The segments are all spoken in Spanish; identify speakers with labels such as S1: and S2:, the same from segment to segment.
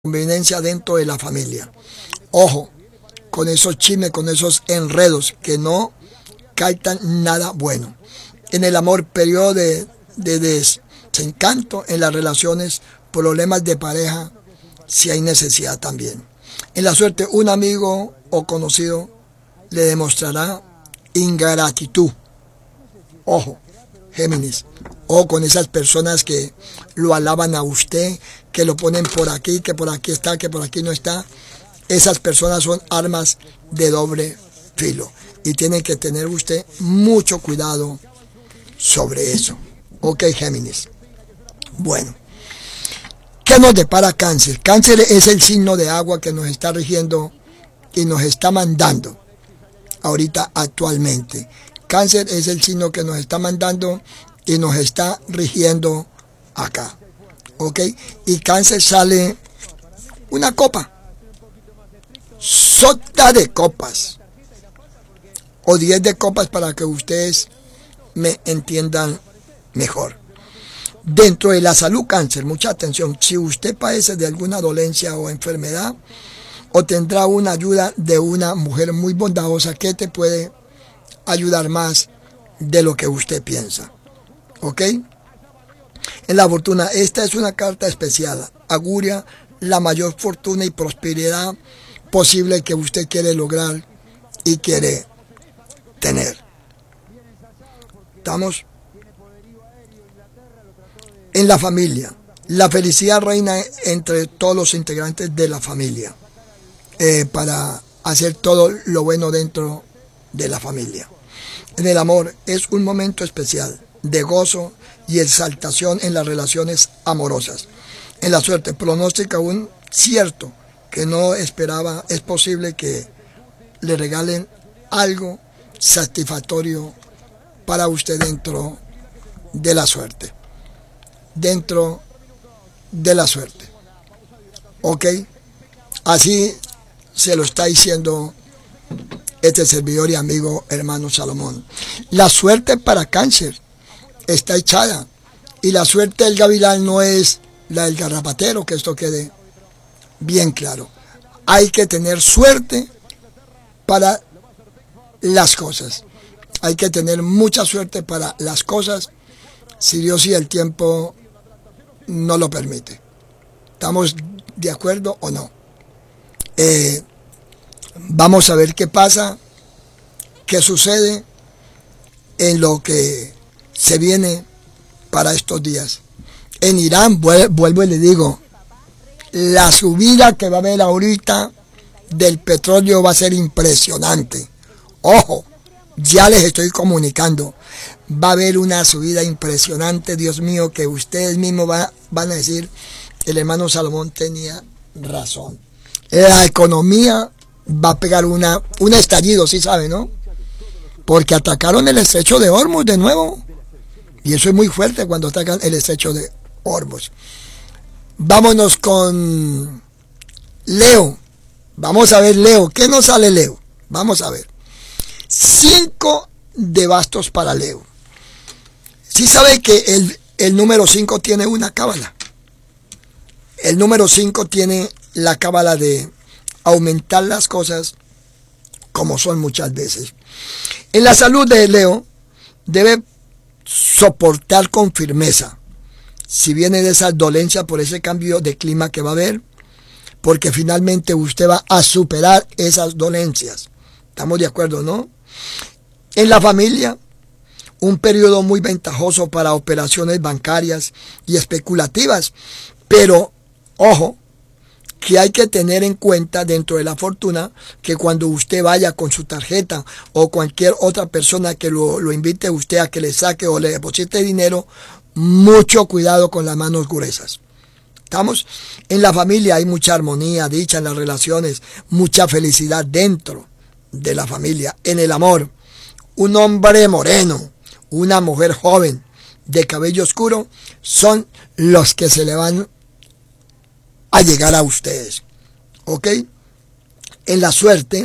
S1: conveniencia dentro de la familia. Ojo con esos chismes, con esos enredos que no captan nada bueno. En el amor, periodo de desencanto, en las relaciones, problemas de pareja, si hay necesidad también. En la suerte, un amigo o conocido le demostrará ingratitud. Ojo, Géminis. O con esas personas que lo alaban a usted, que lo ponen por aquí, que por aquí está, que por aquí no está. Esas personas son armas de doble filo. Y tiene que tener usted mucho cuidado sobre eso. Ok, Géminis. Bueno, ¿qué nos depara Cáncer? Cáncer es el signo de agua que nos está rigiendo y nos está mandando ahorita actualmente. Cáncer es el signo que nos está mandando y nos está rigiendo acá. ¿Ok? Y Cáncer sale una copa. Sota de copas. O 10 de copas para que ustedes me entiendan mejor. Dentro de la salud, Cáncer, mucha atención. Si usted padece de alguna dolencia o enfermedad, o tendrá una ayuda de una mujer muy bondadosa que te puede ayudar más de lo que usted piensa. ¿Ok? En la fortuna, esta es una carta especial. Auguria la mayor fortuna y prosperidad posible que usted quiere lograr y quiere tener. ¿Estamos? En la familia, la felicidad reina entre todos los integrantes de la familia para hacer todo lo bueno dentro de la familia. En el amor, es un momento especial de gozo y exaltación en las relaciones amorosas. En la suerte, pronóstica un cierto que no esperaba. Es posible que le regalen algo satisfactorio para usted dentro de la suerte. Dentro de la suerte. ¿Ok? Así se lo está diciendo este servidor y amigo hermano Salomón. La suerte para Cáncer está echada. Y la suerte del gavilán no es la del garrapatero, que esto quede bien claro. Hay que tener suerte para las cosas. Hay que tener mucha suerte para las cosas, si Dios y el tiempo no lo permite. ¿Estamos de acuerdo o no? Vamos a ver qué pasa, qué sucede en lo que se viene para estos días. En Irán, vuelvo y le digo, la subida que va a haber ahorita del petróleo va a ser impresionante. Ojo, ya les estoy comunicando, va a haber una subida impresionante, Dios mío, que ustedes mismos van a decir, el hermano Salomón tenía razón. La economía va a pegar un estallido, ¿sí sabe, no? Porque atacaron el estrecho de Hormuz de nuevo. Y eso es muy fuerte cuando atacan el estrecho de Hormuz. Vámonos con Leo. Vamos a ver, Leo. ¿Qué nos sale, Leo? Vamos a ver. 5 de bastos para Leo. Sí sabe que el número 5 tiene una cábala. El número 5 tiene la cábala de aumentar las cosas como son muchas veces. En la salud de Leo, debe soportar con firmeza si viene de esas dolencias por ese cambio de clima que va a haber, porque finalmente usted va a superar esas dolencias. ¿Estamos de acuerdo, no? En la familia, un periodo muy ventajoso para operaciones bancarias y especulativas, pero ojo, que hay que tener en cuenta dentro de la fortuna que cuando usted vaya con su tarjeta o cualquier otra persona que lo invite a usted a que le saque o le deposite dinero, mucho cuidado con las manos gruesas. ¿Estamos? En la familia hay mucha armonía, dicha en las relaciones, mucha felicidad dentro de la familia. En el amor, un hombre moreno, una mujer joven de cabello oscuro son los que se le van a llegar a ustedes. ¿Ok? En la suerte,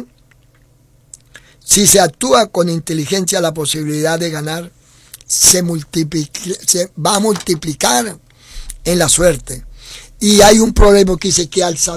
S1: si se actúa con inteligencia, la posibilidad de ganar se va a multiplicar en la suerte. Y hay un proverbio que dice que al